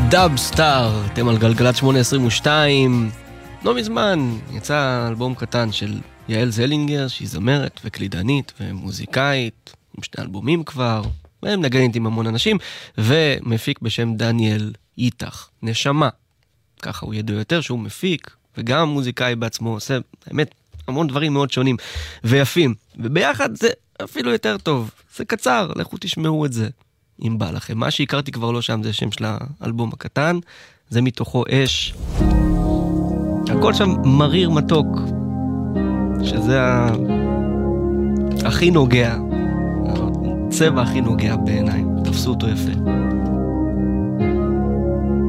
דאב סטאר, אתם על גלגלת 822. לא מזמן יצא אלבום קטן של יעל זלינגר, שהיא זמרת וקלידנית ומוזיקאית, עם 2 אלבומים כבר, ומנגנת עם המון אנשים, ומפיק בשם דניאל איתך, נשמה. ככה הוא ידוע יותר שהוא מפיק, וגם מוזיקאי בעצמו עושה, באמת, המון דברים מאוד שונים ויפים. וביחד זה אפילו יותר טוב. זה קצר, לכו תשמעו את זה. אם בא לכם. מה שהכרתי כבר לא שם זה שם של האלבום הקטן, זה מתוכו אש. הכל שם מריר מתוק, שזה הכי נוגע, הצבע הכי נוגע בעיניים, תפסו אותו יפה.